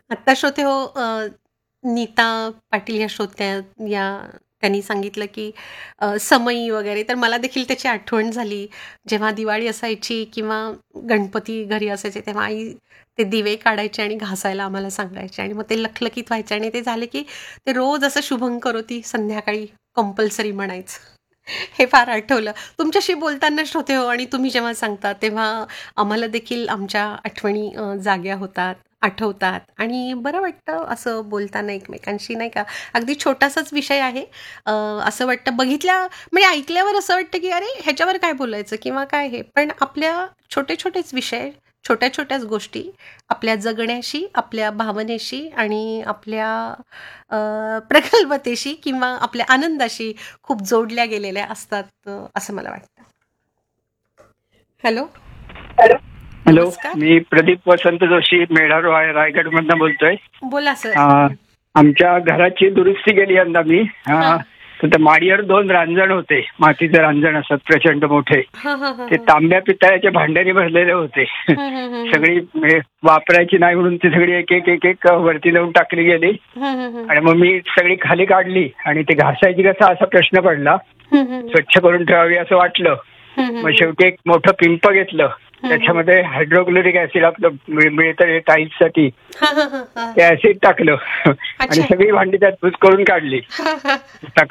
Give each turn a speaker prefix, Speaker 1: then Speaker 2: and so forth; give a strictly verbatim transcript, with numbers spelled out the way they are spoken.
Speaker 1: आत्ता श्रोते हो अ, नीता पाटील या श्रोत्या या त्यांनी सांगितलं की अ, समई वगैरे तर मला देखील त्याची आठवण झाली. जेव्हा दिवाळी असायची किंवा गणपती घरी असायचे तेव्हा आई ते दिवे काढायचे आणि घासायला आम्हाला सांगायचे आणि मग ते लखलखीत व्हायचे आणि ते झाले की ते रोज असं शुभंकरोती संध्याकाळी कंपल्सरी म्हणायचं. हे फार आठवलं. तुमच्याशी बोलताना श्रोते हो आणि तुम्ही जेव्हा सांगता तेव्हा आम्हाला देखील आमच्या आठवणी अ, जाग्या होतात, आठवतात आणि बरं वाटतं असं बोलताना एकमेकांशी नाही का. अगदी छोटासाच विषय आहे. अ, असं वाटतं बघितल्या म्हणजे ऐकल्यावर असं वाटतं की अरे ह्याच्यावर काय बोलायचं किंवा काय हे. पण आपल्या छोटे-छोटेच विषय, छोट्या-छोट्याच गोष्टी आपल्या जगण्याशी, आपल्या भावनेशी आणि आपल्या अ, प्रगल्भतेशी किंवा आपल्या आनंदाशी खूप जोडल्या गेलेल्या असतात अ, असं मला वाटतं. हॅलो.
Speaker 2: हॅलो,
Speaker 1: नमस्कार.
Speaker 2: मी प्रदीप वसंत जोशी मेढारो आहे, रायगडमधनं बोलतोय.
Speaker 1: बोला सर.
Speaker 2: अ,
Speaker 1: हं.
Speaker 2: आमच्या घराची दुरुस्ती केली यंदा मी. अ,
Speaker 1: हां.
Speaker 2: तर त्या माडीवर दोन रांजण होते, मातीचे रांजण असतात प्रचंड मोठे.
Speaker 1: हां, हां, हां,
Speaker 2: ते
Speaker 1: हां.
Speaker 2: तांब्या पितळ्याच्या भांड्याने भरलेले होते.
Speaker 1: हं, हं, हं, हं.
Speaker 2: सगळी म्हणजे वापरायची नाही म्हणून ती सगळी एक एक एक एक वरती लावून टाकली गेली
Speaker 1: हं, हं, हं.
Speaker 2: आणि मग मी सगळी खाली काढली आणि ते घासायची कसा असा प्रश्न पडला.
Speaker 1: हं, हं, हं.
Speaker 2: स्वच्छ करून ठेवावी असं वाटलं.
Speaker 1: हं, हं,
Speaker 2: मग
Speaker 1: हं.
Speaker 2: शेवटी एक मोठं पिंप घेतलं.
Speaker 1: हं, हं.
Speaker 2: त्याच्यामध्ये हायड्रोक्लोरिक ऍसिड आपलं मिळ- मिळतं हे टाईल्ससाठी,
Speaker 1: हां, हां, हां, हां.
Speaker 2: ते ऍसिड टाकलं आणि
Speaker 1: अच्छा.
Speaker 2: सगळी भांडी त्यात भुस करून काढली.